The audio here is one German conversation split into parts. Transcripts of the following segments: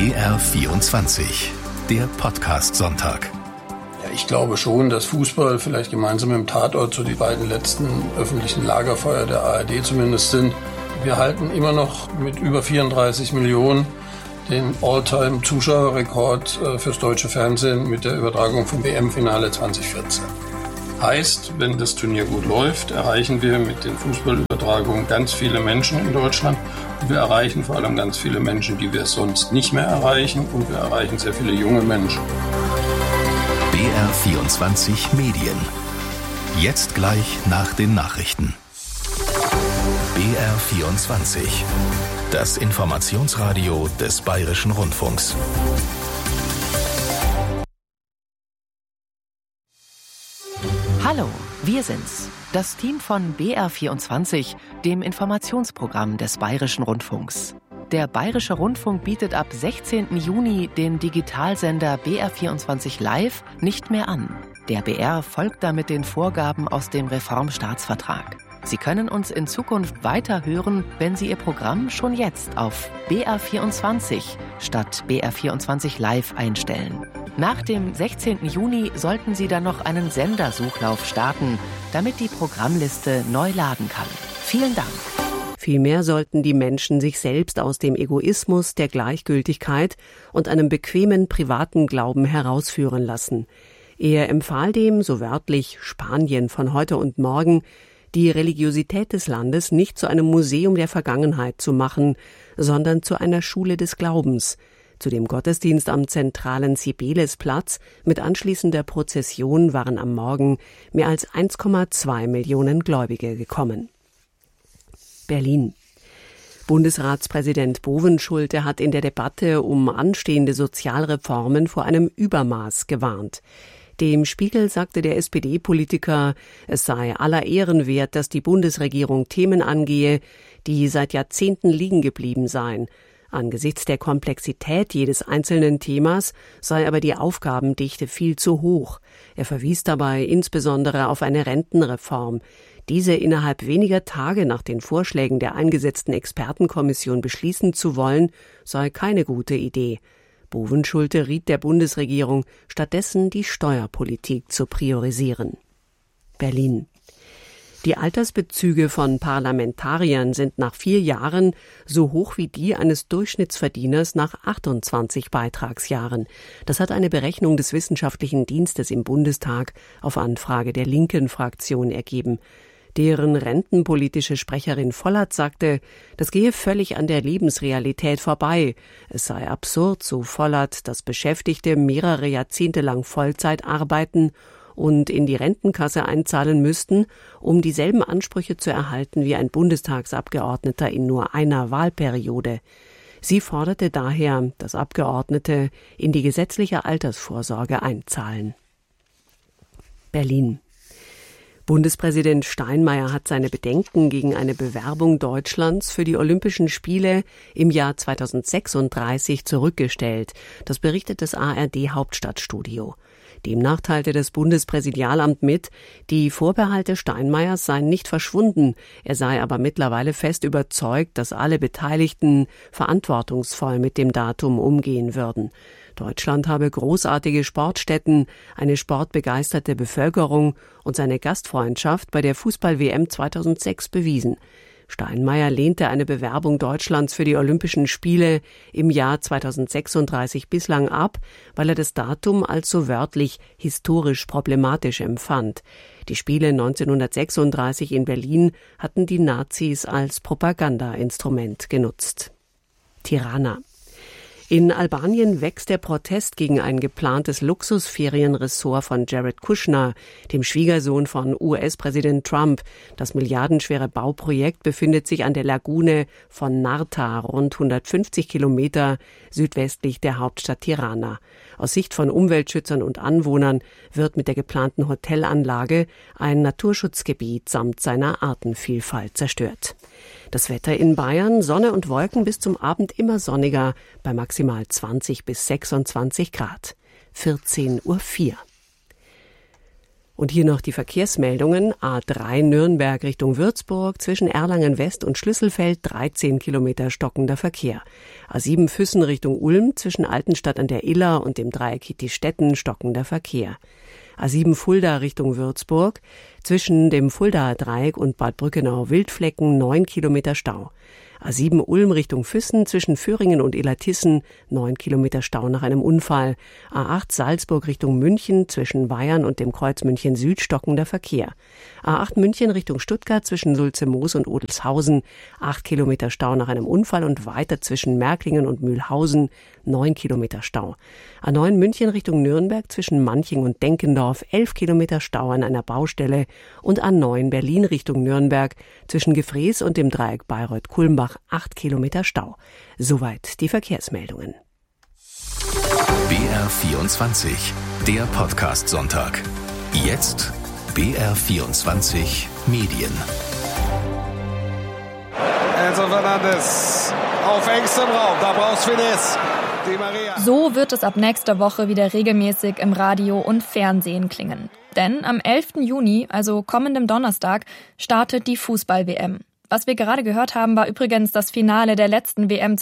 BR24, der Podcast-Sonntag. Ja, ich glaube schon, dass Fußball vielleicht gemeinsam mit dem Tatort so die beiden letzten öffentlichen Lagerfeuer der ARD zumindest sind. Wir halten immer noch mit über 34 Millionen den All-Time-Zuschauerrekord fürs deutsche Fernsehen mit der Übertragung vom WM-Finale 2014. Heißt, wenn das Turnier gut läuft, erreichen wir mit den Fußballübertragungen ganz viele Menschen in Deutschland. Und wir erreichen vor allem ganz viele Menschen, die wir sonst nicht mehr erreichen. Und wir erreichen sehr viele junge Menschen. BR24 Medien. Jetzt gleich nach den Nachrichten. BR24. Das Informationsradio des Bayerischen Rundfunks. Hallo, wir sind's, das Team von BR24, dem Informationsprogramm des Bayerischen Rundfunks. Der Bayerische Rundfunk bietet ab 16. Juni den Digitalsender BR24 Live nicht mehr an. Der BR folgt damit den Vorgaben aus dem Reformstaatsvertrag. Sie können uns in Zukunft weiter hören, wenn Sie Ihr Programm schon jetzt auf BR24 statt BR24 Live einstellen. Nach dem 16. Juni sollten Sie dann noch einen Sendersuchlauf starten, damit die Programmliste neu laden kann. Vielen Dank. Vielmehr sollten die Menschen sich selbst aus dem Egoismus, der Gleichgültigkeit und einem bequemen privaten Glauben herausführen lassen. Er empfahl dem, so wörtlich, Spanien von heute und morgen, die Religiosität des Landes nicht zu einem Museum der Vergangenheit zu machen, sondern zu einer Schule des Glaubens, zu dem Gottesdienst am zentralen Cibelesplatz mit anschließender Prozession waren am Morgen mehr als 1,2 Millionen Gläubige gekommen. Berlin. Bundesratspräsident Bovenschulte hat in der Debatte um anstehende Sozialreformen vor einem Übermaß gewarnt. Dem Spiegel sagte der SPD-Politiker, es sei aller Ehren wert, dass die Bundesregierung Themen angehe, die seit Jahrzehnten liegen geblieben seien. Angesichts der Komplexität jedes einzelnen Themas sei aber die Aufgabendichte viel zu hoch. Er verwies dabei insbesondere auf eine Rentenreform. Diese innerhalb weniger Tage nach den Vorschlägen der eingesetzten Expertenkommission beschließen zu wollen, sei keine gute Idee. Bovenschulte riet der Bundesregierung, stattdessen die Steuerpolitik zu priorisieren. Berlin. Die Altersbezüge von Parlamentariern sind nach 4 Jahren so hoch wie die eines Durchschnittsverdieners nach 28 Beitragsjahren. Das hat eine Berechnung des Wissenschaftlichen Dienstes im Bundestag auf Anfrage der linken Fraktion ergeben. Deren rentenpolitische Sprecherin Vollert sagte, das gehe völlig an der Lebensrealität vorbei. Es sei absurd, so Vollert, dass Beschäftigte mehrere Jahrzehnte lang Vollzeit arbeiten und in die Rentenkasse einzahlen müssten, um dieselben Ansprüche zu erhalten wie ein Bundestagsabgeordneter in nur einer Wahlperiode. Sie forderte daher, dass Abgeordnete in die gesetzliche Altersvorsorge einzahlen. Berlin. Bundespräsident Steinmeier hat seine Bedenken gegen eine Bewerbung Deutschlands für die Olympischen Spiele im Jahr 2036 zurückgestellt. Das berichtet das ARD-Hauptstadtstudio. Demnach teilte das Bundespräsidialamt mit, die Vorbehalte Steinmeiers seien nicht verschwunden. Er sei aber mittlerweile fest überzeugt, dass alle Beteiligten verantwortungsvoll mit dem Datum umgehen würden. Deutschland habe großartige Sportstätten, eine sportbegeisterte Bevölkerung und seine Gastfreundschaft bei der Fußball-WM 2006 bewiesen. Steinmeier lehnte eine Bewerbung Deutschlands für die Olympischen Spiele im Jahr 2036 bislang ab, weil er das Datum als so wörtlich historisch problematisch empfand. Die Spiele 1936 in Berlin hatten die Nazis als Propagandainstrument genutzt. Tirana. In Albanien wächst der Protest gegen ein geplantes Luxusferienressort von Jared Kushner, dem Schwiegersohn von US-Präsident Trump. Das milliardenschwere Bauprojekt befindet sich an der Lagune von Narta, rund 150 Kilometer südwestlich der Hauptstadt Tirana. Aus Sicht von Umweltschützern und Anwohnern wird mit der geplanten Hotelanlage ein Naturschutzgebiet samt seiner Artenvielfalt zerstört. Das Wetter in Bayern, Sonne und Wolken, bis zum Abend immer sonniger, bei maximal 20 bis 26 Grad. 14:04 Uhr. Und hier noch die Verkehrsmeldungen. A3 Nürnberg Richtung Würzburg, zwischen Erlangen West und Schlüsselfeld 13 Kilometer stockender Verkehr. A7 Füssen Richtung Ulm zwischen Altenstadt an der Iller und dem Dreieck Hitti-Stetten stockender Verkehr. A7 Fulda Richtung Würzburg zwischen dem Fuldaer Dreieck und Bad Brückenau-Wildflecken 9 Kilometer Stau. A7 Ulm Richtung Füssen zwischen Föhringen und Illertissen 9 Kilometer Stau nach einem Unfall. A8 Salzburg Richtung München zwischen Weyern und dem Kreuz München Süd stockender Verkehr. A8 München Richtung Stuttgart zwischen Sulzemoos und Odelshausen 8 Kilometer Stau nach einem Unfall und weiter zwischen Märklingen und Mühlhausen 9 Kilometer Stau. A9 München Richtung Nürnberg zwischen Manching und Denkendorf 11 Kilometer Stau an einer Baustelle und A9 Berlin Richtung Nürnberg zwischen Gefrees und dem Dreieck Bayreuth-Kulmbach 8 Kilometer Stau. Soweit die Verkehrsmeldungen. BR24, der Podcast-Sonntag. Jetzt BR24 Medien. Enzo Fernandes auf engstem Raum, da braucht's Finesse. Di Maria. So wird es ab nächster Woche wieder regelmäßig im Radio und Fernsehen klingen. Denn am 11. Juni, also kommendem Donnerstag, startet die Fußball-WM. Was wir gerade gehört haben, war übrigens das Finale der letzten WM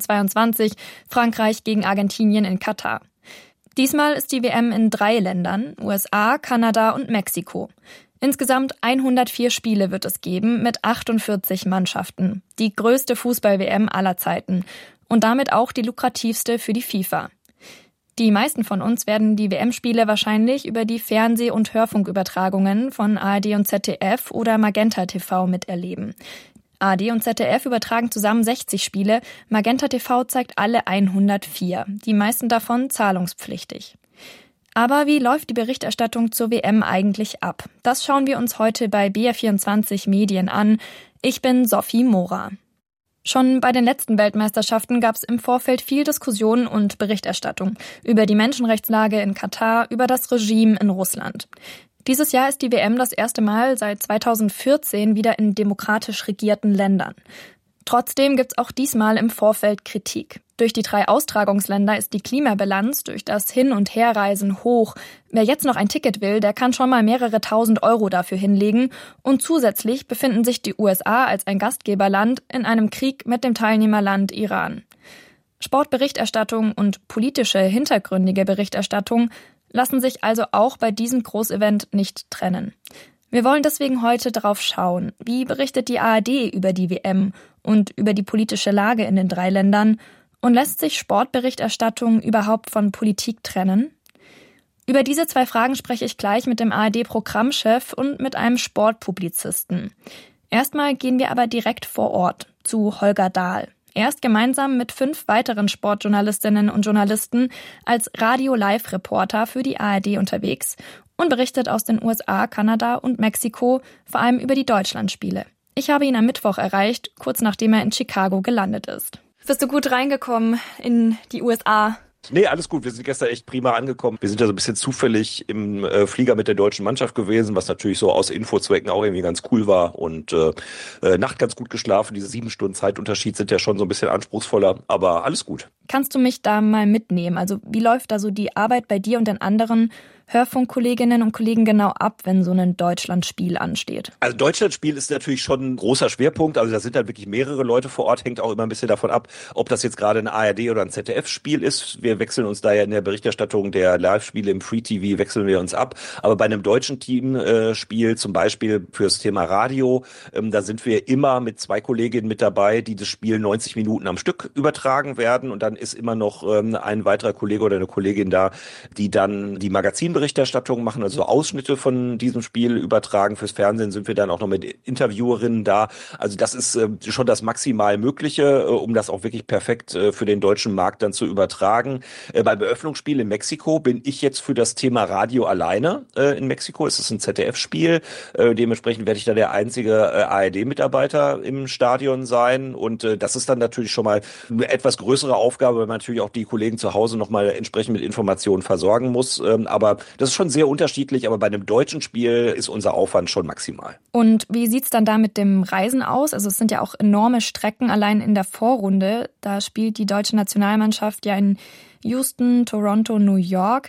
2022, Frankreich gegen Argentinien in Katar. Diesmal ist die WM in 3 Ländern, USA, Kanada und Mexiko. Insgesamt 104 Spiele wird es geben mit 48 Mannschaften. Die größte Fußball-WM aller Zeiten und damit auch die lukrativste für die FIFA. Die meisten von uns werden die WM-Spiele wahrscheinlich über die Fernseh- und Hörfunkübertragungen von ARD und ZDF oder Magenta TV miterleben. ARD und ZDF übertragen zusammen 60 Spiele, Magenta TV zeigt alle 104, die meisten davon zahlungspflichtig. Aber wie läuft die Berichterstattung zur WM eigentlich ab? Das schauen wir uns heute bei BR24 Medien an. Ich bin Sophie Mora. Schon bei den letzten Weltmeisterschaften gab es im Vorfeld viel Diskussion und Berichterstattung über die Menschenrechtslage in Katar, über das Regime in Russland. Dieses Jahr ist die WM das erste Mal seit 2014 wieder in demokratisch regierten Ländern. Trotzdem gibt's auch diesmal im Vorfeld Kritik. Durch die 3 Austragungsländer ist die Klimabilanz durch das Hin- und Herreisen hoch. Wer jetzt noch ein Ticket will, der kann schon mal mehrere tausend Euro dafür hinlegen. Und zusätzlich befinden sich die USA als ein Gastgeberland in einem Krieg mit dem Teilnehmerland Iran. Sportberichterstattung und politische, hintergründige Berichterstattung lassen sich also auch bei diesem Großevent nicht trennen. Wir wollen deswegen heute darauf schauen, wie berichtet die ARD über die WM und über die politische Lage in den 3 Ländern und lässt sich Sportberichterstattung überhaupt von Politik trennen? Über diese 2 Fragen spreche ich gleich mit dem ARD-Programmchef und mit einem Sportpublizisten. Erstmal gehen wir aber direkt vor Ort zu Holger Dahl. Er ist gemeinsam mit 5 weiteren Sportjournalistinnen und Journalisten als Radio-Live-Reporter für die ARD unterwegs und berichtet aus den USA, Kanada und Mexiko, vor allem über die Deutschlandspiele. Ich habe ihn am Mittwoch erreicht, kurz nachdem er in Chicago gelandet ist. Bist du gut reingekommen in die USA? Nee, alles gut. Wir sind gestern echt prima angekommen. Wir sind ja so ein bisschen zufällig im Flieger mit der deutschen Mannschaft gewesen, was natürlich so aus Infozwecken auch irgendwie ganz cool war. Und Nacht ganz gut geschlafen. Diese 7 Stunden Zeitunterschied sind ja schon so ein bisschen anspruchsvoller, aber alles gut. Kannst du mich da mal mitnehmen? Also wie läuft da so die Arbeit bei dir und den anderen Hörfunkkolleginnen und Kollegen genau ab, wenn so ein Deutschlandspiel ansteht? Also Deutschlandspiel ist natürlich schon ein großer Schwerpunkt. Also da sind dann wirklich mehrere Leute vor Ort. Hängt auch immer ein bisschen davon ab, ob das jetzt gerade ein ARD oder ein ZDF-Spiel ist. Wir wechseln uns da ja in der Berichterstattung der Live-Spiele im Free-TV, wechseln wir uns ab. Aber bei einem deutschen Teamspiel, zum Beispiel fürs Thema Radio, da sind wir immer mit 2 Kolleginnen mit dabei, die das Spiel 90 Minuten am Stück übertragen werden. Und dann ist immer noch ein weiterer Kollege oder eine Kollegin da, die dann die Magazinberichterstattung machen, also Ausschnitte von diesem Spiel übertragen. Fürs Fernsehen sind wir dann auch noch mit Interviewerinnen da. Also das ist schon das maximal Mögliche, um das auch wirklich perfekt für den deutschen Markt dann zu übertragen. Beim Eröffnungsspiel in Mexiko bin ich jetzt für das Thema Radio alleine in Mexiko. Es ist ein ZDF-Spiel. Dementsprechend werde ich da der einzige ARD-Mitarbeiter im Stadion sein. Und das ist dann natürlich schon mal eine etwas größere Aufgabe, weil man natürlich auch die Kollegen zu Hause nochmal entsprechend mit Informationen versorgen muss. Aber das ist schon sehr unterschiedlich. Aber bei einem deutschen Spiel ist unser Aufwand schon maximal. Und wie sieht's dann da mit dem Reisen aus? Also es sind ja auch enorme Strecken allein in der Vorrunde. Da spielt die deutsche Nationalmannschaft ja in Houston, Toronto, New York.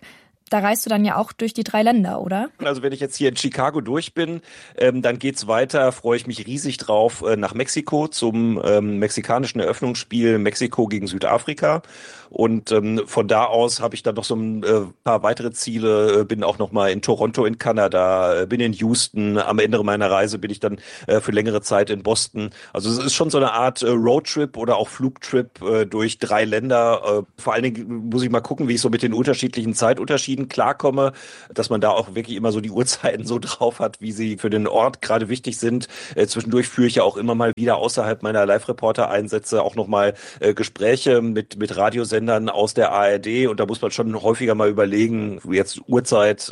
Da reist du dann ja auch durch die 3 Länder, oder? Also wenn ich jetzt hier in Chicago durch bin, dann geht's weiter, freue ich mich riesig drauf, nach Mexiko zum mexikanischen Eröffnungsspiel Mexiko gegen Südafrika. Und von da aus habe ich dann noch so ein paar weitere Ziele, bin auch noch mal in Toronto in Kanada, bin in Houston, am Ende meiner Reise bin ich dann für längere Zeit in Boston. Also es ist schon so eine Art Roadtrip oder auch Flugtrip durch 3 Länder. Vor allen Dingen muss ich mal gucken, wie ich so mit den unterschiedlichen Zeitunterschieden klarkomme, dass man da auch wirklich immer so die Uhrzeiten so drauf hat, wie sie für den Ort gerade wichtig sind. Zwischendurch führe ich ja auch immer mal wieder außerhalb meiner Live-Reporter-Einsätze auch nochmal Gespräche mit Radiosendern aus der ARD, und da muss man schon häufiger mal überlegen, jetzt Uhrzeit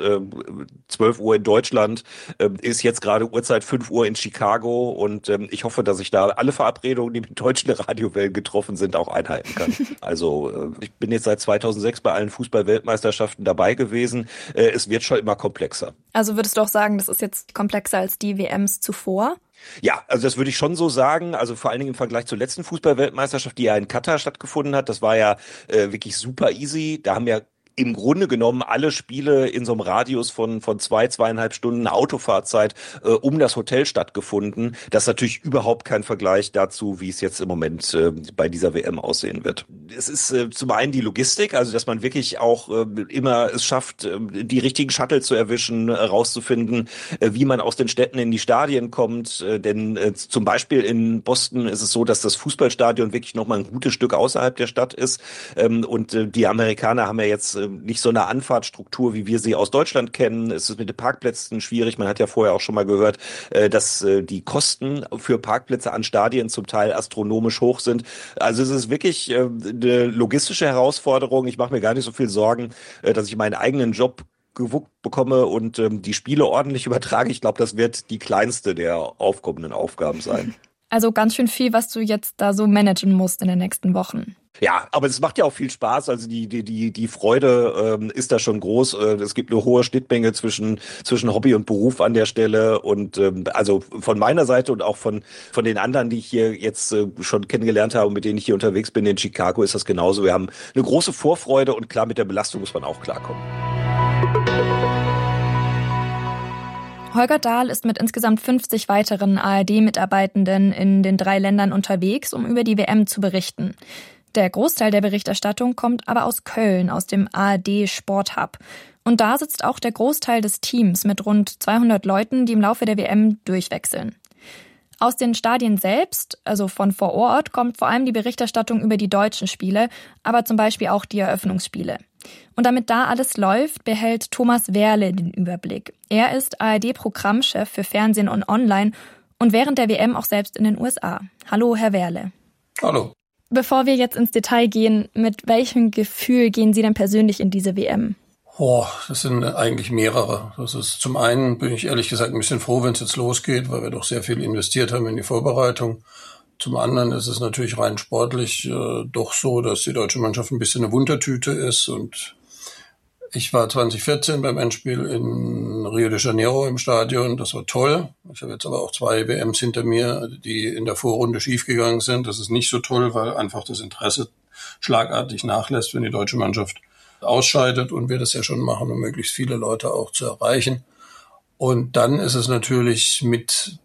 12 Uhr in Deutschland, ist jetzt gerade Uhrzeit 5 Uhr in Chicago, und ich hoffe, dass ich da alle Verabredungen, die mit deutschen Radiowellen getroffen sind, auch einhalten kann. Also ich bin jetzt seit 2006 bei allen Fußball-Weltmeisterschaften dabei gewesen. Es wird schon immer komplexer. Also würdest du auch sagen, das ist jetzt komplexer als die WMs zuvor? Ja, also das würde ich schon so sagen. Also vor allen Dingen im Vergleich zur letzten Fußball-Weltmeisterschaft, die ja in Katar stattgefunden hat. Das war ja wirklich super easy. Da haben ja im Grunde genommen alle Spiele in so einem Radius von 2,5 Stunden Autofahrzeit um das Hotel stattgefunden. Das ist natürlich überhaupt kein Vergleich dazu, wie es jetzt im Moment bei dieser WM aussehen wird. Es ist zum einen die Logistik, also dass man wirklich auch immer es schafft, die richtigen Shuttle zu erwischen, rauszufinden, wie man aus den Städten in die Stadien kommt. Denn zum Beispiel in Boston ist es so, dass das Fußballstadion wirklich nochmal ein gutes Stück außerhalb der Stadt ist. Und die Amerikaner haben ja jetzt nicht so eine Anfahrtsstruktur, wie wir sie aus Deutschland kennen. Es ist mit den Parkplätzen schwierig. Man hat ja vorher auch schon mal gehört, dass die Kosten für Parkplätze an Stadien zum Teil astronomisch hoch sind. Also es ist wirklich eine logistische Herausforderung. Ich mache mir gar nicht so viel Sorgen, dass ich meinen eigenen Job gewuppt bekomme und die Spiele ordentlich übertrage. Ich glaube, das wird die kleinste der aufkommenden Aufgaben sein. Also ganz schön viel, was du jetzt da so managen musst in den nächsten Wochen. Ja, aber es macht ja auch viel Spaß. Also die Freude ist da schon groß. Es gibt eine hohe Schnittmenge zwischen Hobby und Beruf an der Stelle. Und also von meiner Seite und auch von den anderen, die ich hier jetzt schon kennengelernt habe und mit denen ich hier unterwegs bin in Chicago, ist das genauso. Wir haben eine große Vorfreude, und klar, mit der Belastung muss man auch klarkommen. Holger Dahl ist mit insgesamt 50 weiteren ARD-Mitarbeitenden in den 3 Ländern unterwegs, um über die WM zu berichten. Der Großteil der Berichterstattung kommt aber aus Köln, aus dem ARD Sporthub. Und da sitzt auch der Großteil des Teams mit rund 200 Leuten, die im Laufe der WM durchwechseln. Aus den Stadien selbst, also von vor Ort, kommt vor allem die Berichterstattung über die deutschen Spiele, aber zum Beispiel auch die Eröffnungsspiele. Und damit da alles läuft, behält Thomas Werle den Überblick. Er ist ARD-Programmchef für Fernsehen und Online und während der WM auch selbst in den USA. Hallo, Herr Werle. Hallo. Bevor wir jetzt ins Detail gehen, mit welchem Gefühl gehen Sie denn persönlich in diese WM? Das sind eigentlich mehrere. Das ist zum einen, bin ich ehrlich gesagt ein bisschen froh, wenn es jetzt losgeht, weil wir doch sehr viel investiert haben in die Vorbereitung. Zum anderen ist es natürlich rein sportlich doch so, dass die deutsche Mannschaft ein bisschen eine Wundertüte ist. Und ich war 2014 beim Endspiel in Rio de Janeiro im Stadion. Das war toll. Ich habe jetzt aber auch 2 WMs hinter mir, die in der Vorrunde schiefgegangen sind. Das ist nicht so toll, weil einfach das Interesse schlagartig nachlässt, wenn die deutsche Mannschaft ausscheidet, und wir das ja schon machen, um möglichst viele Leute auch zu erreichen. Und dann ist es natürlich mit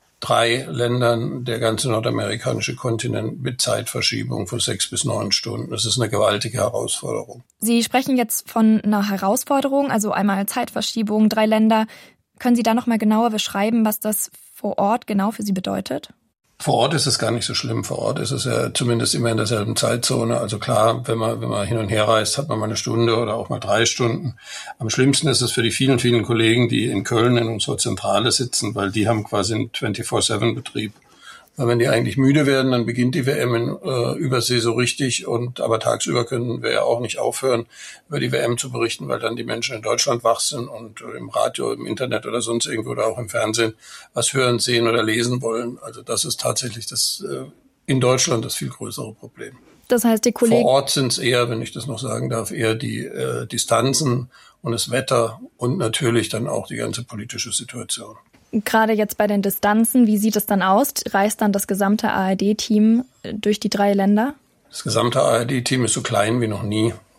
3 Ländern der ganze nordamerikanische Kontinent mit Zeitverschiebung von 6 bis 9 Stunden. Das ist eine gewaltige Herausforderung. Sie sprechen jetzt von einer Herausforderung, also einmal Zeitverschiebung, 3 Länder. Können Sie da noch mal genauer beschreiben, was das vor Ort genau für Sie bedeutet? Vor Ort ist es gar nicht so schlimm. Vor Ort ist es ja zumindest immer in derselben Zeitzone. Also klar, wenn man hin und her reist, hat man mal eine Stunde oder auch mal 3 Stunden. Am schlimmsten ist es für die vielen, vielen Kollegen, die in Köln in unserer Zentrale sitzen, weil die haben quasi einen 24/7-Betrieb. Weil wenn die eigentlich müde werden, dann beginnt die WM in Übersee so richtig. Aber tagsüber können wir ja auch nicht aufhören, über die WM zu berichten, weil dann die Menschen in Deutschland wach sind und im Radio, im Internet oder sonst irgendwo oder auch im Fernsehen was hören, sehen oder lesen wollen. Also das ist tatsächlich in Deutschland das viel größere Problem. Das heißt, die Kollegen... Vor Ort sind es eher, wenn ich das noch sagen darf, eher die Distanzen und das Wetter und natürlich dann auch die ganze politische Situation. Gerade jetzt bei den Distanzen, wie sieht es dann aus? Reist dann das gesamte ARD-Team durch die 3 Länder? Das gesamte ARD-Team ist so klein wie noch nie.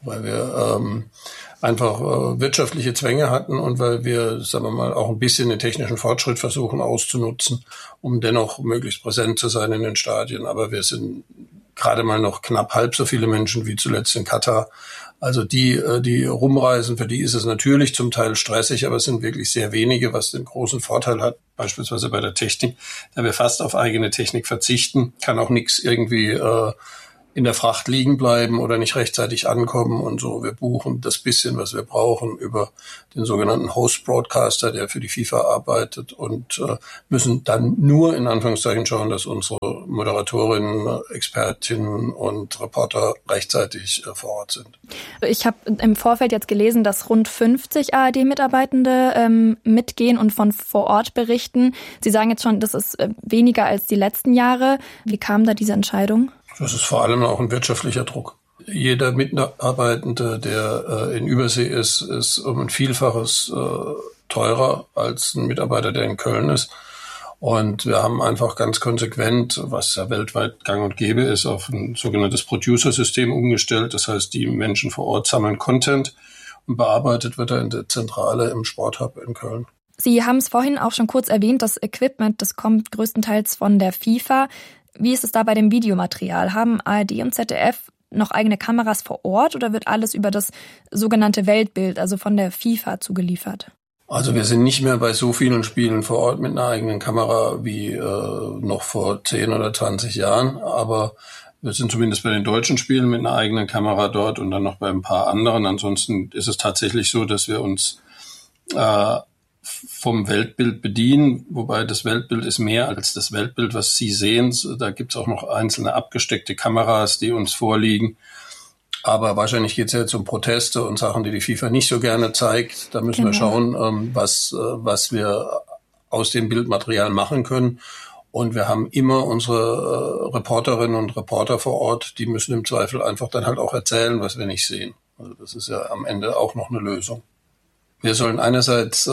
weil wir einfach wirtschaftliche Zwänge hatten und weil wir, sagen wir mal, auch ein bisschen den technischen Fortschritt versuchen auszunutzen, um dennoch möglichst präsent zu sein in den Stadien. Aber wir sind gerade mal noch knapp halb so viele Menschen wie zuletzt in Katar. Also die rumreisen, für die ist es natürlich zum Teil stressig, aber es sind wirklich sehr wenige, was den großen Vorteil hat, beispielsweise bei der Technik, da wir fast auf eigene Technik verzichten, kann auch nichts irgendwie in der Fracht liegen bleiben oder nicht rechtzeitig ankommen und so. Wir buchen das bisschen, was wir brauchen, über den sogenannten Host-Broadcaster, der für die FIFA arbeitet und müssen dann nur in Anführungszeichen schauen, dass unsere Moderatorinnen, Expertinnen und Reporter rechtzeitig vor Ort sind. Ich habe im Vorfeld jetzt gelesen, dass rund 50 ARD-Mitarbeitende mitgehen und von vor Ort berichten. Sie sagen jetzt schon, das ist weniger als die letzten Jahre. Wie kam da diese Entscheidung? Das ist vor allem auch ein wirtschaftlicher Druck. Jeder Mitarbeitende, der in Übersee ist um ein Vielfaches teurer als ein Mitarbeiter, der in Köln ist. Und wir haben einfach ganz konsequent, was ja weltweit gang und gäbe ist, auf ein sogenanntes Producer-System umgestellt. Das heißt, die Menschen vor Ort sammeln Content und bearbeitet wird er in der Zentrale im Sporthub in Köln. Sie haben es vorhin auch schon kurz erwähnt, das Equipment, das kommt größtenteils von der FIFA. Wie ist es da bei dem Videomaterial? Haben ARD und ZDF noch eigene Kameras vor Ort oder wird alles über das sogenannte Weltbild, also von der FIFA, zugeliefert? Also wir sind nicht mehr bei so vielen Spielen vor Ort mit einer eigenen Kamera wie noch vor 10 oder 20 Jahren, aber wir sind zumindest bei den deutschen Spielen mit einer eigenen Kamera dort und dann noch bei ein paar anderen. Ansonsten ist es tatsächlich so, dass wir uns vom Weltbild bedienen, wobei das Weltbild ist mehr als das Weltbild, was Sie sehen. Da gibt's auch noch einzelne abgesteckte Kameras, die uns vorliegen. Aber wahrscheinlich geht's ja jetzt um Proteste und Sachen, die die FIFA nicht so gerne zeigt. Da müssen wir schauen, was wir aus dem Bildmaterial machen können. Und wir haben immer unsere Reporterinnen und Reporter vor Ort, die müssen im Zweifel einfach dann halt auch erzählen, was wir nicht sehen. Also das ist ja am Ende auch noch eine Lösung. Wir sollen einerseits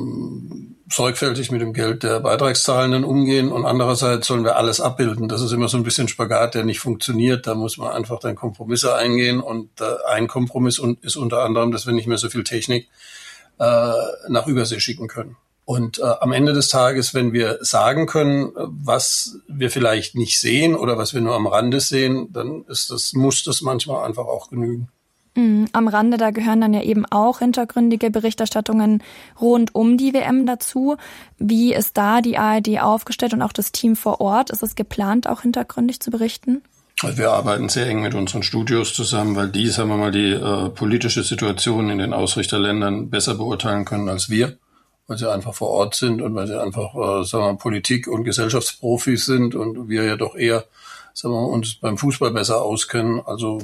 sorgfältig mit dem Geld der Beitragszahlenden umgehen und andererseits sollen wir alles abbilden. Das ist immer so ein bisschen Spagat, der nicht funktioniert. Da muss man einfach dann Kompromisse eingehen und ein Kompromiss ist unter anderem, dass wir nicht mehr so viel Technik nach Übersee schicken können. Und am Ende des Tages, wenn wir sagen können, was wir vielleicht nicht sehen oder was wir nur am Rande sehen, dann muss das manchmal einfach auch genügen. Am Rande, da gehören dann ja eben auch hintergründige Berichterstattungen rund um die WM dazu. Wie ist da die ARD aufgestellt und auch das Team vor Ort? Ist es geplant, auch hintergründig zu berichten? Also wir arbeiten sehr eng mit unseren Studios zusammen, weil die, sagen wir mal, die politische Situation in den Ausrichterländern besser beurteilen können als wir, weil sie einfach vor Ort sind und weil sie einfach, sagen wir mal, Politik- und Gesellschaftsprofis sind und wir ja doch eher, sagen wir mal, uns beim Fußball besser auskennen. Also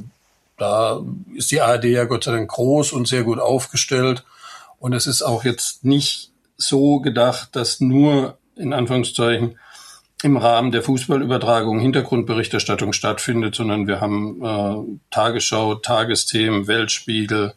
da ist die ARD ja Gott sei Dank groß und sehr gut aufgestellt. Und es ist auch jetzt nicht so gedacht, dass nur, in Anführungszeichen, im Rahmen der Fußballübertragung Hintergrundberichterstattung stattfindet, sondern wir haben Tagesschau, Tagesthemen, Weltspiegel,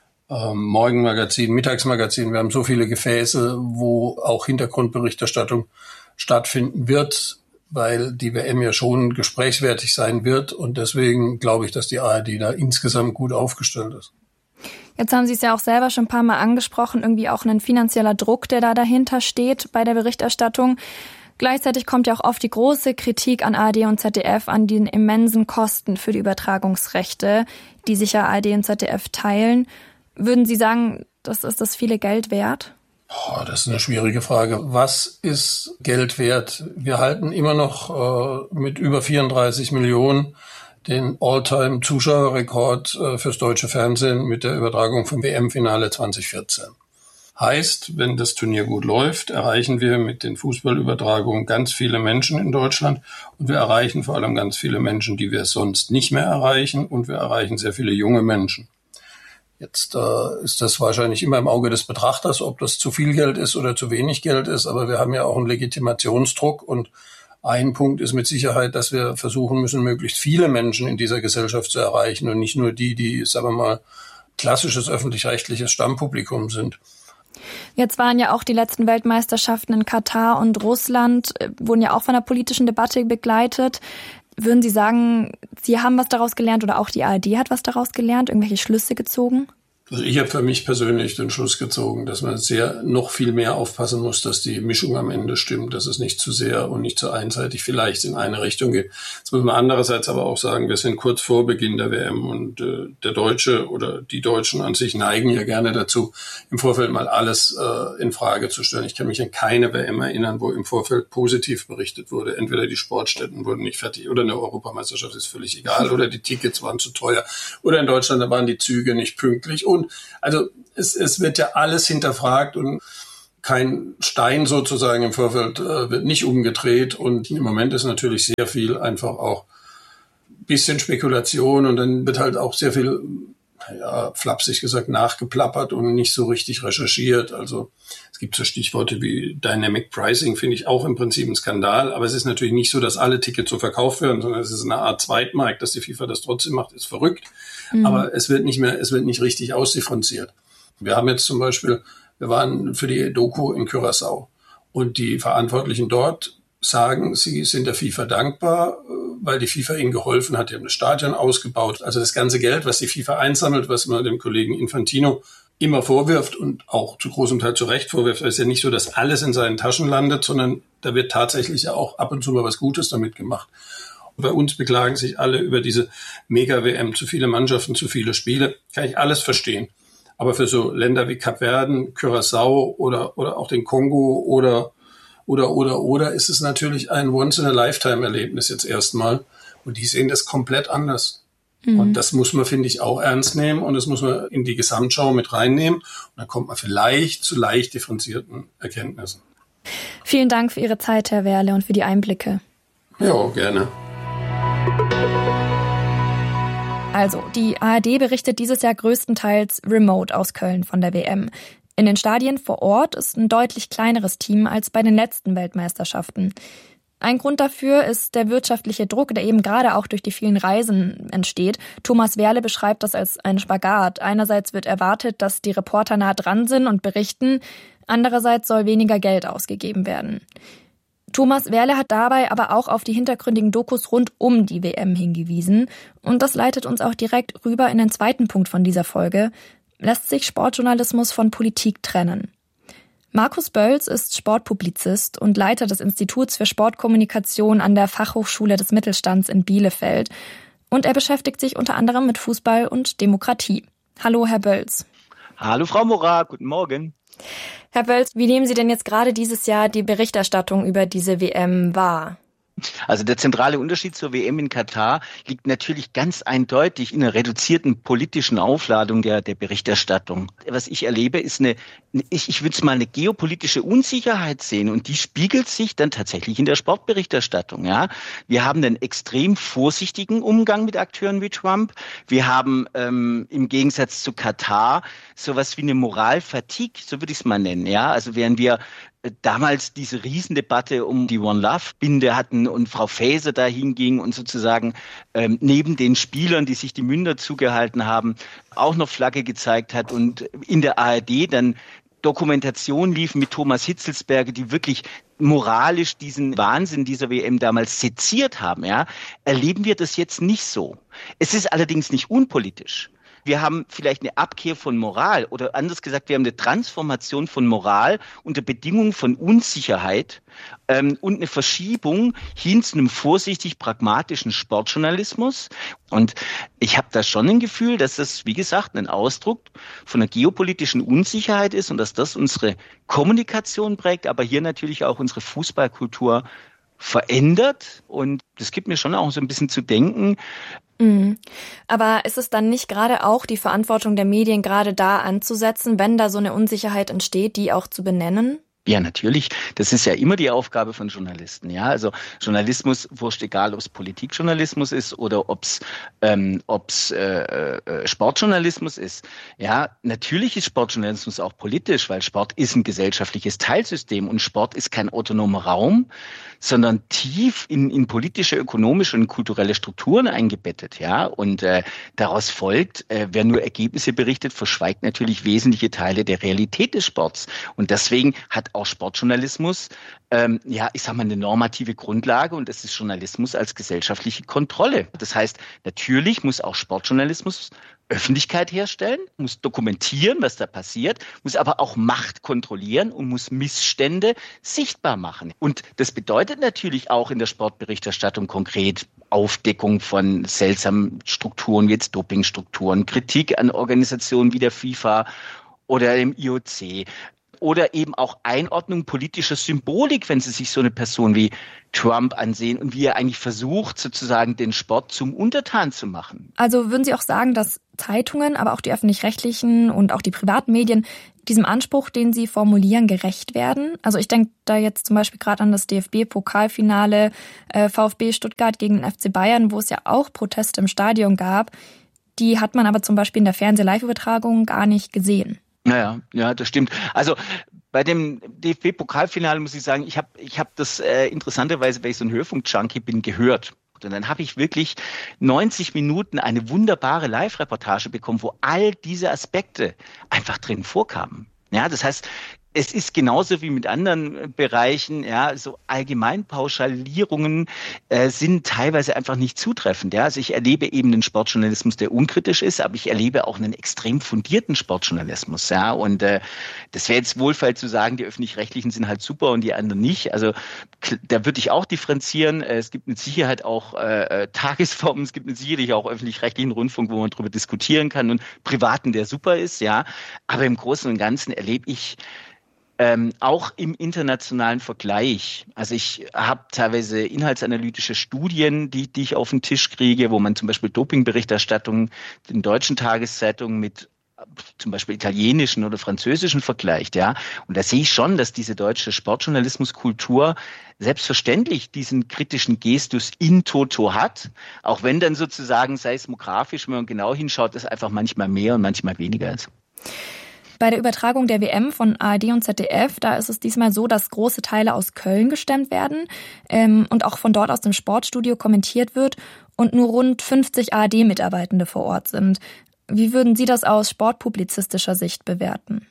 Morgenmagazin, Mittagsmagazin. Wir haben so viele Gefäße, wo auch Hintergrundberichterstattung stattfinden wird, weil die WM ja schon gesprächswertig sein wird. Und deswegen glaube ich, dass die ARD da insgesamt gut aufgestellt ist. Jetzt haben Sie es ja auch selber schon ein paar Mal angesprochen, irgendwie auch ein finanzieller Druck, der da dahinter steht bei der Berichterstattung. Gleichzeitig kommt ja auch oft die große Kritik an ARD und ZDF an den immensen Kosten für die Übertragungsrechte, die sich ja ARD und ZDF teilen. Würden Sie sagen, das ist das viele Geld wert? Das ist eine schwierige Frage. Was ist Geld wert? Wir halten immer noch mit über 34 Millionen den All-Time-Zuschauerrekord fürs deutsche Fernsehen mit der Übertragung vom WM-Finale 2014. Heißt, wenn das Turnier gut läuft, erreichen wir mit den Fußballübertragungen ganz viele Menschen in Deutschland und wir erreichen vor allem ganz viele Menschen, die wir sonst nicht mehr erreichen und wir erreichen sehr viele junge Menschen. Jetzt ist das wahrscheinlich immer im Auge des Betrachters, ob das zu viel Geld ist oder zu wenig Geld ist, aber wir haben ja auch einen Legitimationsdruck und ein Punkt ist mit Sicherheit, dass wir versuchen müssen, möglichst viele Menschen in dieser Gesellschaft zu erreichen und nicht nur die, sagen wir mal, klassisches öffentlich-rechtliches Stammpublikum sind. Jetzt waren ja auch die letzten Weltmeisterschaften in Katar und Russland, wurden ja auch von der politischen Debatte begleitet. Würden Sie sagen, Sie haben was daraus gelernt oder auch die ARD hat was daraus gelernt, irgendwelche Schlüsse gezogen? Also ich habe für mich persönlich den Schluss gezogen, dass man noch viel mehr aufpassen muss, dass die Mischung am Ende stimmt, dass es nicht zu sehr und nicht zu einseitig vielleicht in eine Richtung geht. Jetzt muss man andererseits aber auch sagen, wir sind kurz vor Beginn der WM und der Deutsche oder die Deutschen an sich neigen ja gerne dazu, im Vorfeld mal alles in Frage zu stellen. Ich kann mich an keine WM erinnern, wo im Vorfeld positiv berichtet wurde. Entweder die Sportstätten wurden nicht fertig oder eine Europameisterschaft ist völlig egal oder die Tickets waren zu teuer oder in Deutschland da waren die Züge nicht pünktlich. Und also es wird ja alles hinterfragt und kein Stein sozusagen im Vorfeld wird nicht umgedreht. Und im Moment ist natürlich sehr viel einfach auch ein bisschen Spekulation und dann wird halt auch sehr viel, flapsig gesagt, nachgeplappert und nicht so richtig recherchiert. Also es gibt so Stichworte wie Dynamic Pricing, finde ich auch im Prinzip ein Skandal. Aber es ist natürlich nicht so, dass alle Tickets so verkauft werden, sondern es ist eine Art Zweitmarkt, dass die FIFA das trotzdem macht, ist verrückt. Aber es wird nicht richtig ausdifferenziert. Wir haben jetzt zum Beispiel, wir waren für die Doku in Curaçao und die Verantwortlichen dort sagen, sie sind der FIFA dankbar, weil die FIFA ihnen geholfen hat. Die haben das Stadion ausgebaut. Also das ganze Geld, was die FIFA einsammelt, was man dem Kollegen Infantino immer vorwirft und auch zu großem Teil zu Recht vorwirft, ist ja nicht so, dass alles in seinen Taschen landet, sondern da wird tatsächlich ja auch ab und zu mal was Gutes damit gemacht. Bei uns beklagen sich alle über diese Mega-WM, zu viele Mannschaften, zu viele Spiele. Kann ich alles verstehen. Aber für so Länder wie Kapverden, Curaçao oder auch den Kongo oder ist es natürlich ein Once-in-a-Lifetime-Erlebnis jetzt erstmal. Und die sehen das komplett anders. Und das muss man, finde ich, auch ernst nehmen und das muss man in die Gesamtschau mit reinnehmen. Und dann kommt man vielleicht zu leicht differenzierten Erkenntnissen. Vielen Dank für Ihre Zeit, Herr Werle, und für die Einblicke. Ja, gerne. Also, die ARD berichtet dieses Jahr größtenteils remote aus Köln von der WM. In den Stadien vor Ort ist ein deutlich kleineres Team als bei den letzten Weltmeisterschaften. Ein Grund dafür ist der wirtschaftliche Druck, der eben gerade auch durch die vielen Reisen entsteht. Thomas Werle beschreibt das als einen Spagat. Einerseits wird erwartet, dass die Reporter nah dran sind und berichten, andererseits soll weniger Geld ausgegeben werden. Thomas Werle hat dabei aber auch auf die hintergründigen Dokus rund um die WM hingewiesen. Und das leitet uns auch direkt rüber in den zweiten Punkt von dieser Folge. Lässt sich Sportjournalismus von Politik trennen? Markus Bölz ist Sportpublizist und Leiter des Instituts für Sportkommunikation an der Fachhochschule des Mittelstands in Bielefeld. Und er beschäftigt sich unter anderem mit Fußball und Demokratie. Hallo, Herr Bölz. Hallo, Frau Morar. Guten Morgen. Herr Bölz, wie nehmen Sie denn jetzt gerade dieses Jahr die Berichterstattung über diese WM wahr? Also der zentrale Unterschied zur WM in Katar liegt natürlich ganz eindeutig in einer reduzierten politischen Aufladung der Berichterstattung. Was ich erlebe, ist ich würde es mal eine geopolitische Unsicherheit sehen und die spiegelt sich dann tatsächlich in der Sportberichterstattung. Ja, wir haben einen extrem vorsichtigen Umgang mit Akteuren wie Trump. Wir haben im Gegensatz zu Katar sowas wie eine Moralfatigue, so würde ich es mal nennen. Ja, also während wir damals diese Riesendebatte um die One Love Binde hatten und Frau Faeser dahin ging und sozusagen neben den Spielern, die sich die Münder zugehalten haben, auch noch Flagge gezeigt hat und in der ARD dann Dokumentation lief mit Thomas Hitzelsberger, die wirklich moralisch diesen Wahnsinn dieser WM damals seziert haben, ja, erleben wir das jetzt nicht so. Es ist allerdings nicht unpolitisch. Wir haben vielleicht eine Abkehr von Moral oder anders gesagt, wir haben eine Transformation von Moral unter Bedingungen von Unsicherheit und eine Verschiebung hin zu einem vorsichtig pragmatischen Sportjournalismus. Und ich habe da schon ein Gefühl, dass das, wie gesagt, ein Ausdruck von einer geopolitischen Unsicherheit ist und dass das unsere Kommunikation prägt, aber hier natürlich auch unsere Fußballkultur verändert. Und das gibt mir schon auch so ein bisschen zu denken. Aber ist es dann nicht gerade auch die Verantwortung der Medien, gerade da anzusetzen, wenn da so eine Unsicherheit entsteht, die auch zu benennen? Ja, natürlich. Das ist ja immer die Aufgabe von Journalisten. Ja, also Journalismus, wurscht egal, ob es Politikjournalismus ist oder ob es Sportjournalismus ist. Ja, natürlich ist Sportjournalismus auch politisch, weil Sport ist ein gesellschaftliches Teilsystem und Sport ist kein autonomer Raum, sondern tief in politische, ökonomische und kulturelle Strukturen eingebettet. Ja, und daraus folgt, wer nur Ergebnisse berichtet, verschweigt natürlich wesentliche Teile der Realität des Sports. Und deswegen hat hat auch Sportjournalismus, ich sag mal, eine normative Grundlage und das ist Journalismus als gesellschaftliche Kontrolle. Das heißt, natürlich muss auch Sportjournalismus Öffentlichkeit herstellen, muss dokumentieren, was da passiert, muss aber auch Macht kontrollieren und muss Missstände sichtbar machen. Und das bedeutet natürlich auch in der Sportberichterstattung konkret Aufdeckung von seltsamen Strukturen, wie jetzt Dopingstrukturen, Kritik an Organisationen wie der FIFA oder dem IOC. Oder eben auch Einordnung politischer Symbolik, wenn Sie sich so eine Person wie Trump ansehen und wie er eigentlich versucht, sozusagen den Sport zum Untertan zu machen. Also würden Sie auch sagen, dass Zeitungen, aber auch die öffentlich-rechtlichen und auch die privaten Medien diesem Anspruch, den sie formulieren, gerecht werden? Also ich denke da jetzt zum Beispiel gerade an das DFB-Pokalfinale VfB Stuttgart gegen den FC Bayern, wo es ja auch Proteste im Stadion gab. Die hat man aber zum Beispiel in der Fernseh-Live-Übertragung gar nicht gesehen. Ja, das stimmt. Also bei dem DFB-Pokalfinale muss ich sagen, ich hab das interessanterweise, weil ich so ein Hörfunk-Junkie bin, gehört. Und dann habe ich wirklich 90 Minuten eine wunderbare Live-Reportage bekommen, wo all diese Aspekte einfach drin vorkamen. Ja, das heißt, es ist genauso wie mit anderen Bereichen, ja, so Allgemeinpauschalierungen sind teilweise einfach nicht zutreffend. Ja, also ich erlebe eben einen Sportjournalismus, der unkritisch ist, aber ich erlebe auch einen extrem fundierten Sportjournalismus. Ja, und das wäre jetzt wohlfeil zu sagen, die Öffentlich-Rechtlichen sind halt super und die anderen nicht. Also da würde ich auch differenzieren. Es gibt mit Sicherheit auch Tagesformen, es gibt mit Sicherheit auch öffentlich-rechtlichen Rundfunk, wo man darüber diskutieren kann und privaten, der super ist. Ja, aber im Großen und Ganzen erlebe ich auch im internationalen Vergleich. Also ich habe teilweise inhaltsanalytische Studien, die ich auf den Tisch kriege, wo man zum Beispiel Dopingberichterstattung in deutschen Tageszeitungen mit zum Beispiel italienischen oder französischen vergleicht, ja. Und da sehe ich schon, dass diese deutsche Sportjournalismuskultur selbstverständlich diesen kritischen Gestus in toto hat, auch wenn dann sozusagen seismografisch, wenn man genau hinschaut, das einfach manchmal mehr und manchmal weniger ist. Bei der Übertragung der WM von ARD und ZDF, da ist es diesmal so, dass große Teile aus Köln gestemmt werden und auch von dort aus dem Sportstudio kommentiert wird und nur rund 50 ARD-Mitarbeitende vor Ort sind. Wie würden Sie das aus sportpublizistischer Sicht bewerten?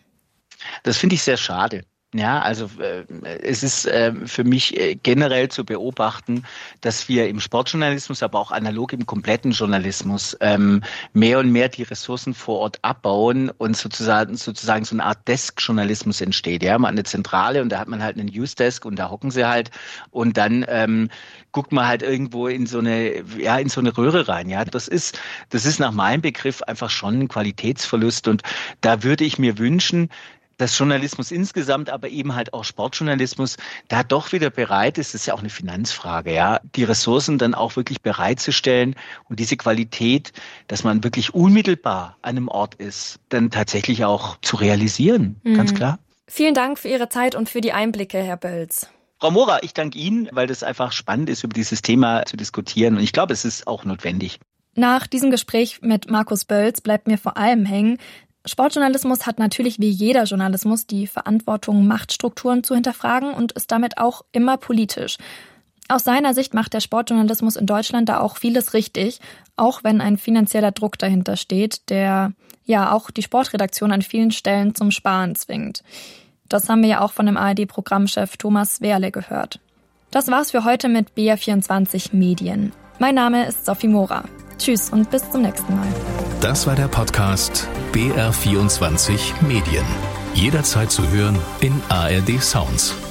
Das finde ich sehr schade. Ja, also es ist für mich generell zu beobachten, dass wir im Sportjournalismus, aber auch analog im kompletten Journalismus mehr und mehr die Ressourcen vor Ort abbauen und sozusagen so eine Art Desk-Journalismus entsteht. Ja, man hat eine Zentrale und da hat man halt einen Newsdesk und da hocken sie halt und dann guckt man halt irgendwo in so eine Röhre rein. Ja, das ist nach meinem Begriff einfach schon ein Qualitätsverlust und da würde ich mir wünschen, dass Journalismus insgesamt, aber eben halt auch Sportjournalismus da doch wieder bereit ist, das ist ja auch eine Finanzfrage, ja, die Ressourcen dann auch wirklich bereitzustellen und diese Qualität, dass man wirklich unmittelbar an einem Ort ist, dann tatsächlich auch zu realisieren, ganz klar. Vielen Dank für Ihre Zeit und für die Einblicke, Herr Bölz. Frau Mohrer, ich danke Ihnen, weil das einfach spannend ist, über dieses Thema zu diskutieren und ich glaube, es ist auch notwendig. Nach diesem Gespräch mit Markus Bölz bleibt mir vor allem hängen, Sportjournalismus hat natürlich wie jeder Journalismus die Verantwortung, Machtstrukturen zu hinterfragen und ist damit auch immer politisch. Aus seiner Sicht macht der Sportjournalismus in Deutschland da auch vieles richtig, auch wenn ein finanzieller Druck dahinter steht, der ja auch die Sportredaktion an vielen Stellen zum Sparen zwingt. Das haben wir ja auch von dem ARD-Programmchef Thomas Wehrle gehört. Das war's für heute mit BR24 Medien. Mein Name ist Sophie Mohrer. Tschüss und bis zum nächsten Mal. Das war der Podcast BR24 Medien. Jederzeit zu hören in ARD Sounds.